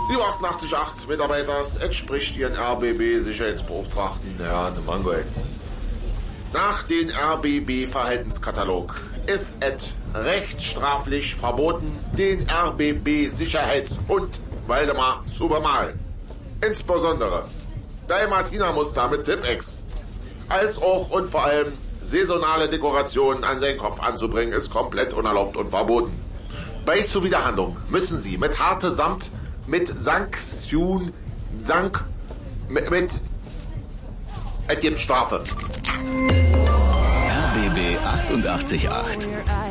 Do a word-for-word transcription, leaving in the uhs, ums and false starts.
Die achtundachtzig Komma acht Mitarbeiters entspricht ihren R B B-Sicherheitsbeauftragten, Herrn Mangold. Nach dem R B B-Verhaltenskatalog ist es rechtsstraflich verboten, den R B B-Sicherheitshund Waldemar zu bemalen. Insbesondere Dalmatiner-Muster mit Tipp-Ex. Als auch und vor allem saisonale Dekorationen an seinen Kopf anzubringen, ist komplett unerlaubt und verboten. Bei Zuwiderhandlung müssen Sie mit harte Samt, mit Sanktion, Sank, mit, mit, es gibt Strafe. R B B achtundachtzig Komma acht.